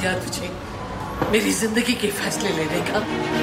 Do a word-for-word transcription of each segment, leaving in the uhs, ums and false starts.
दिया तुझे मेरी जिंदगी के फैसले लेने का?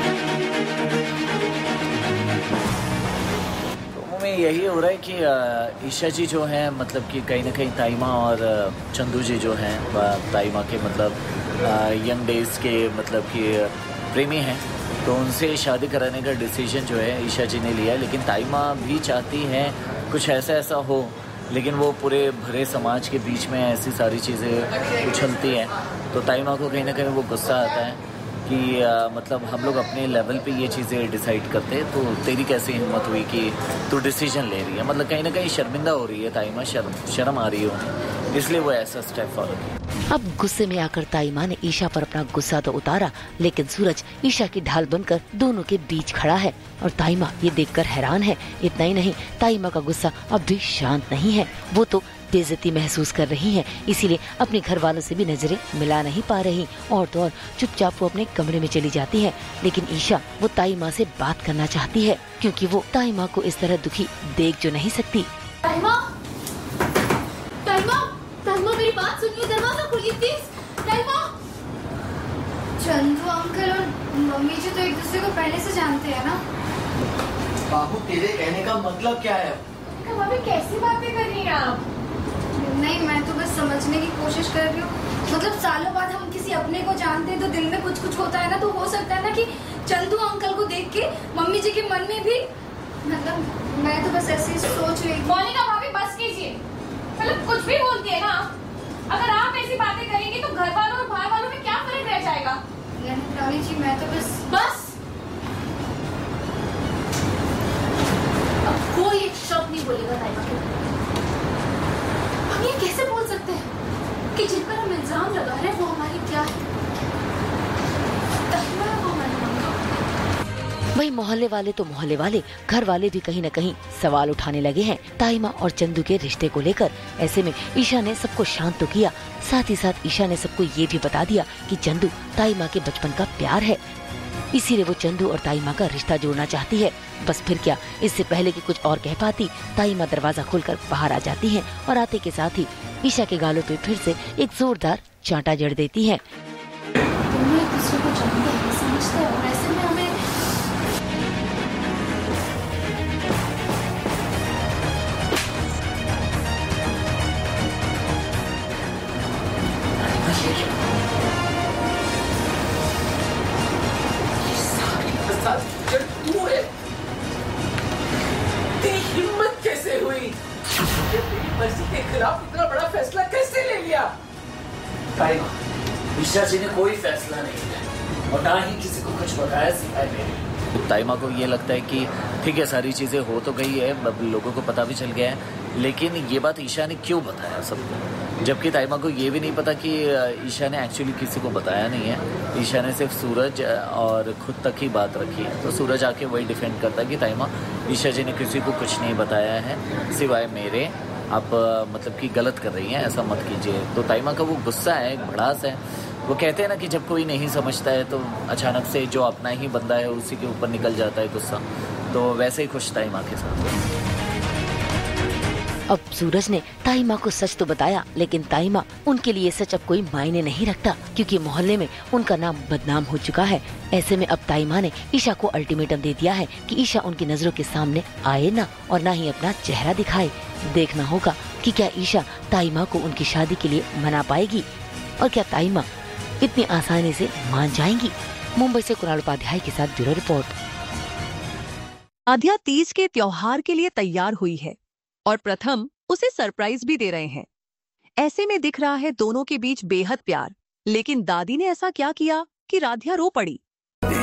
तो में यही हो रहा है कि ईशा जी जो हैं मतलब कि कहीं ना कहीं ताइमा और चंदू जी जो हैं ताइमा के मतलब यंग डेज के मतलब कि प्रेमी हैं, तो उनसे शादी कराने का डिसीजन जो है ईशा जी ने लिया है। लेकिन ताइमा भी चाहती हैं कुछ ऐसा ऐसा हो, लेकिन वो पूरे भरे समाज के बीच में ऐसी सारी चीज़ें उछलती हैं, तो ताइमा को कहीं ना कहीं वो गुस्सा आता है कि आ, मतलब हम लोग अपने लेवल पे ये चीज़ें डिसाइड करते हैं, तो तेरी कैसी हिम्मत हुई कि तू डिसीजन ले रही है। मतलब कहीं ना कहीं शर्मिंदा हो रही है ताइमा, शर्म शर्म आ रही है उन्हें, इसलिए वो ऐसा स्टेप फॉलो किया। अब गुस्से में आकर ताइमा ने ईशा पर अपना गुस्सा तो उतारा, लेकिन सूरज ईशा की ढाल बनकर दोनों के बीच खड़ा है और ताइमा ये देखकर हैरान है। इतना ही नहीं, ताइमा का गुस्सा अब भी शांत नहीं है। वो तो बेइज्जती महसूस कर रही है, इसीलिए अपने घर वालों से भी नजरें मिला नहीं पा रही और तो और चुपचाप वो अपने कमरे में चली जाती है। लेकिन ईशा वो ताइमा से बात करना चाहती है, क्योंकि वो ताइमा को इस तरह दुखी देख जो नहीं सकती। ताइमा, ताइमा, ताइमा मेरी बात सुनिए, दरवाजा खोलिए प्लीज। ताइमा। चंदू अंकल और मम्मी जी तो एक दूसरे को पहले से जानते हैं ना। बाबू तेरे कहने का मतलब क्या है? भाभी कैसी बातें कर रही हैं आप? नहीं, मैं तो बस समझने की कोशिश कर रही हूँ। मतलब सालों बाद हम किसी अपने को जानते हैं तो दिल में कुछ कुछ होता है ना, तो हो सकता है ना कि चंदू अंकल को देख के मम्मी जी के मन में भी, मतलब मैं तो बस ऐसे ही सोच रही। मोनिका भाभी बस कीजिए, मतलब कुछ भी बोलती है ना। अगर आप ऐसी बातें करेंगी तो घर वालों और बाहर वालों में क्या फर्क रह जाएगा? रानी जी मैं तो बस बस अब कोई एक शब्द नहीं बोलेगा ताइमा के। हम ये कैसे बोल सकते हैं कि जिन पर हम इल्जाम लगा रहे हैं वो हमारी क्या है? ताइमा वो हमारी मम्मी। वही मोहल्ले वाले तो मोहल्ले वाले, घर वाले भी कहीं न कहीं सवाल उठाने लगे हैं ताइमा और चंदू के रिश्ते को लेकर। ऐसे में ईशा ने सबको शांत तो किया, साथ ही साथ ईशा ने सबको ये भी बता दिया कि चंदू ताइमा के बचपन का प्यार है, इसीलिए वो चंदू और ताइमा का रिश्ता जोड़ना चाहती है। बस फिर क्या, इससे पहले कि कुछ और कह पाती, ताइमा दरवाजा खोलकर बाहर आ जाती है और आते के साथ ही ईशा के गालों पे फिर से एक जोरदार चांटा जड़ देती है। दोनों एक दूसरे को जानते हैं, समझते हैं और ऐसे में हमें तू है, तेरी हिम्मत कैसे हुई? तेरी मर्जी के खिलाफ इतना बड़ा फैसला कैसे ले लिया? ताइमा, ईशा जी ने कोई फैसला नहीं लिया और ना ही किसी को कुछ बताया सिवाय मेरे। ताइमा को ये लगता है कि ठीक है सारी चीजें हो तो गई है, लोगों को पता भी चल गया है, लेकिन ये बात ईशा ने क्यों बताया सबको, जबकि ताइमा को ये भी नहीं पता कि ईशा ने एक्चुअली किसी को बताया नहीं है। ईशा ने सिर्फ सूरज और खुद तक ही बात रखी है, तो सूरज आके वही डिफेंड करता है कि ताइमा ईशा जी ने किसी को कुछ नहीं बताया है सिवाय मेरे, आप मतलब कि गलत कर रही हैं, ऐसा मत कीजिए। तो ताइमा का वो गुस्सा है, एक भड़ास है। वो कहते हैं ना कि जब कोई नहीं समझता है तो अचानक से जो अपना ही बंदा है उसी के ऊपर निकल जाता है गुस्सा, तो वैसे ही खुश ताइमा के साथ। अब सूरज ने ताइमा को सच तो बताया, लेकिन ताइमा उनके लिए सच अब कोई मायने नहीं रखता, क्योंकि मोहल्ले में उनका नाम बदनाम हो चुका है। ऐसे में अब ताइमा ने ईशा को अल्टीमेटम दे दिया है कि ईशा उनकी नजरों के सामने आए ना और ना ही अपना चेहरा दिखाए। देखना होगा कि क्या ईशा ताइमा को उनकी शादी के लिए मना पाएगी और क्या ताइमा इतनी आसानी से मान जाएंगी। मुंबई से कुणाल उपाध्याय के साथ ब्यूरो रिपोर्ट। आध्या तीज के त्योहार के लिए तैयार हुई है और प्रथम उसे सरप्राइज भी दे रहे हैं। ऐसे में दिख रहा है दोनों के बीच बेहद प्यार, लेकिन दादी ने ऐसा क्या किया कि राध्या रो पड़ी।